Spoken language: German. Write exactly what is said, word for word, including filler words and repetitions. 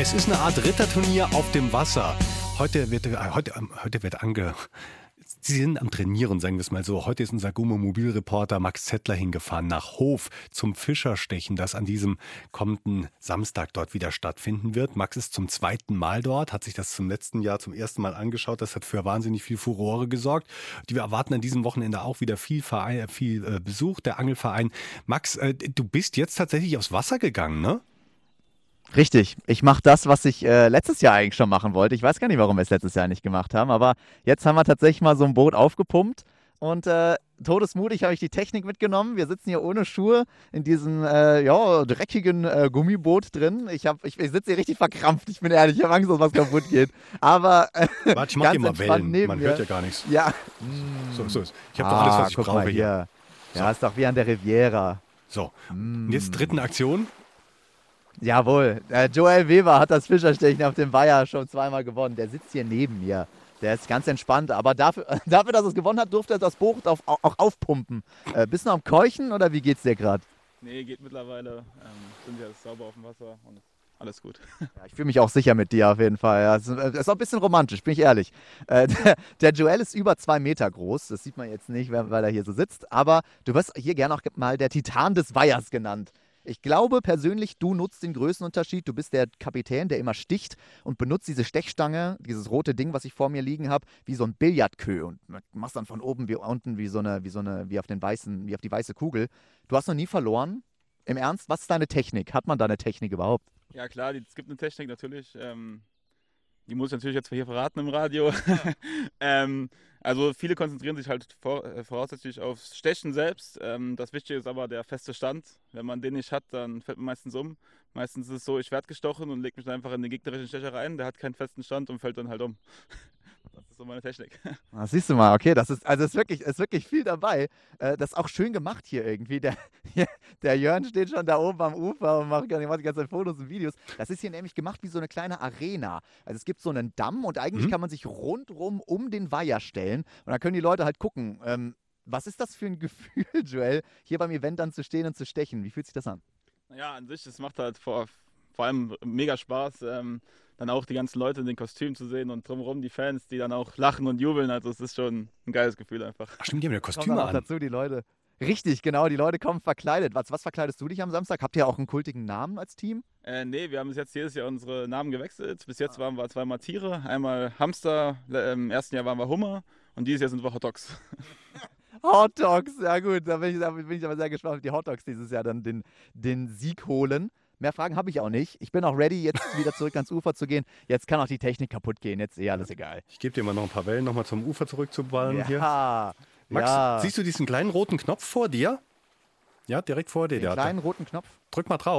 Es ist eine Art Ritterturnier auf dem Wasser. Heute wird, äh, heute, ähm, heute wird ange... Sie sind am Trainieren, sagen wir es mal so. Heute ist unser Gummo-Mobilreporter Max Zettler hingefahren nach Hof zum Fischerstechen, das an diesem kommenden Samstag dort wieder stattfinden wird. Max ist zum zweiten Mal dort, hat sich das zum letzten Jahr zum ersten Mal angeschaut. Das hat für wahnsinnig viel Furore gesorgt. Die wir erwarten an diesem Wochenende auch wieder viel, Verein, viel äh, Besuch, der Angelverein. Max, äh, du bist jetzt tatsächlich aufs Wasser gegangen, ne? Richtig. Ich mache das, was ich äh, letztes Jahr eigentlich schon machen wollte. Ich weiß gar nicht, warum wir es letztes Jahr nicht gemacht haben, aber jetzt haben wir tatsächlich mal so ein Boot aufgepumpt und äh, todesmutig habe ich die Technik mitgenommen. Wir sitzen hier ohne Schuhe in diesem äh, ja, dreckigen äh, Gummiboot drin. Ich, hab, ich, ich sitze hier richtig verkrampft, ich bin ehrlich, ich habe Angst, dass was kaputt geht. Aber äh, Warte, ich mach dir mal Wellen, man mir. hört ja gar nichts. Ja. So, so ist. Ich habe ah, doch alles, was ich guck brauche mal hier. hier. Ja, So. ist doch wie an der Riviera. So, Mm. und jetzt dritten Aktion. Jawohl, äh, Joel Weber hat das Fischerstechen auf dem Weiher schon zweimal gewonnen. Der sitzt hier neben mir. Der ist ganz entspannt. Aber dafür, dafür dass er es gewonnen hat, durfte er das Boot auf, auch, auch aufpumpen. Äh, bist du noch am Keuchen oder wie geht's dir gerade? Nee, geht mittlerweile. Ähm, sind ja sauber auf dem Wasser und alles gut. Ja, ich fühle mich auch sicher mit dir auf jeden Fall. Ja, es ist, es ist auch ein bisschen romantisch, bin ich ehrlich. Äh, der, der Joel ist über zwei Meter groß. Das sieht man jetzt nicht, weil weil er hier so sitzt. Aber du wirst hier gerne auch mal der Titan des Weihers genannt. Ich glaube persönlich, du nutzt den Größenunterschied. Du bist der Kapitän, der immer sticht und benutzt diese Stechstange, dieses rote Ding, was ich vor mir liegen habe, wie so ein Billardkö und machst dann von oben wie unten wie so eine, wie so eine, wie auf den weißen, wie auf die weiße Kugel. Du hast noch nie verloren. Im Ernst, was ist deine Technik? Hat man da eine Technik überhaupt? Ja klar, die, es gibt eine Technik natürlich. Ähm, die muss ich natürlich jetzt hier verraten im Radio. ähm, also viele konzentrieren sich halt vor, äh, voraussetzlich aufs Stechen selbst. Ähm, das Wichtige ist aber der feste Stand. Wenn man den nicht hat, dann fällt man meistens um. Meistens ist es so, ich werde gestochen und lege mich dann einfach in den gegnerischen Stecher rein. Der hat keinen festen Stand und fällt dann halt um. Das ist so meine Technik. Das siehst du mal, okay, das ist, also ist wirklich, ist wirklich viel dabei. Äh, das ist auch schön gemacht hier irgendwie. Der, hier, der Jörn steht schon da oben am Ufer und macht, macht die ganze Zeit Fotos und Videos. Das ist hier nämlich gemacht wie so eine kleine Arena. Also es gibt so einen Damm und eigentlich Mhm. kann man sich rundrum um den Weiher stellen und dann können die Leute halt gucken. Ähm, was ist das für ein Gefühl, Joel, hier beim Event dann zu stehen und zu stechen? Wie fühlt sich das an? Ja, an sich, es macht halt vor, vor allem mega Spaß, ähm, dann auch die ganzen Leute in den Kostümen zu sehen und drumherum die Fans, die dann auch lachen und jubeln. Also es ist schon ein geiles Gefühl einfach. Ach stimmt, die haben ja Kommt Kostüme dann auch an. dazu, die Leute. Richtig, genau, die Leute kommen verkleidet. Was, was verkleidest du dich am Samstag? Habt ihr auch einen kultigen Namen als Team? Äh, nee, wir haben bis jetzt jedes Jahr unsere Namen gewechselt. Bis jetzt waren wir zweimal Tiere. Einmal Hamster, äh, im ersten Jahr waren wir Hummer und dieses Jahr sind wir Hot Dogs. Hot Dogs, ja gut, da bin ich, da bin ich aber sehr gespannt, ob die Hot Dogs dieses Jahr dann den, den Sieg holen. Mehr Fragen habe ich auch nicht. Ich bin auch ready, jetzt wieder zurück ans Ufer zu gehen. Jetzt kann auch die Technik kaputt gehen, jetzt ist eh alles egal. Ich gebe dir mal noch ein paar Wellen, nochmal zum Ufer zurückzuballen hier. Ja, Max, ja. siehst du diesen kleinen roten Knopf vor dir? Ja, direkt vor dir. Den Der hat da. kleinen roten Knopf. Drück mal drauf.